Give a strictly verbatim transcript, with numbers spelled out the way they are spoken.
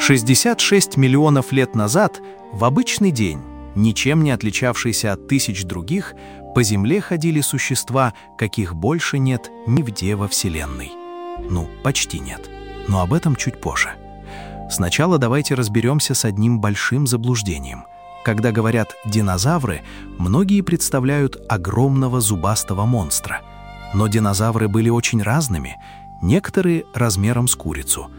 шестьдесят шесть миллионов лет назад, в обычный день, ничем не отличавшийся от тысяч других, по Земле ходили существа, каких больше нет нигде во Вселенной. Ну, почти нет. Но об этом чуть позже. Сначала давайте разберемся с одним большим заблуждением. Когда говорят «динозавры», многие представляют огромного зубастого монстра. Но динозавры были очень разными. Некоторые размером с курицу,